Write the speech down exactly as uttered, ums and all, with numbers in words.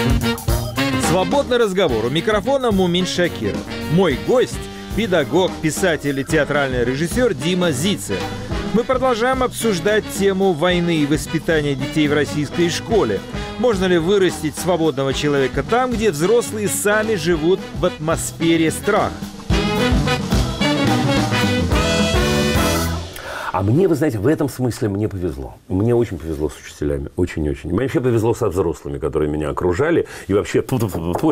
Свободный разговор. У микрофона Мумин Шакиров. Мой гость – педагог, писатель и театральный режиссер Дима Зицер. Мы продолжаем обсуждать тему войны и воспитания детей в российской школе. Можно ли вырастить свободного человека там, где взрослые сами живут в атмосфере страха? А мне, вы знаете, в этом смысле мне повезло. Мне очень повезло с учителями. Очень-очень. Мне вообще повезло со взрослыми, которые меня окружали. И вообще,